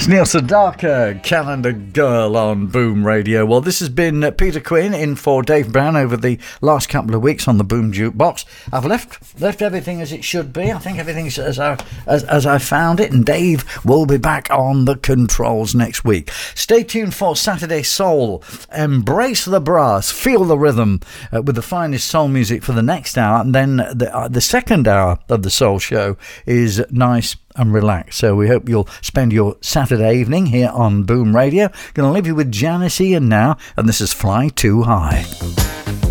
Neil Sedaka, Calendar Girl on Boom Radio. Well, this has been Peter Quinn in for Dave Brown over the last couple of weeks on the Boom Jukebox. I've left everything as it should be. I think everything's as I found it, and Dave will be back on the controls next week. Stay tuned for Saturday Soul. Embrace the brass, feel the rhythm with the finest soul music for the next hour, and then the second hour of the Soul Show is nice and relax. So we hope you'll spend your Saturday evening here on Boom Radio. Going to leave you with Janice Ian now, and this is Fly Too High.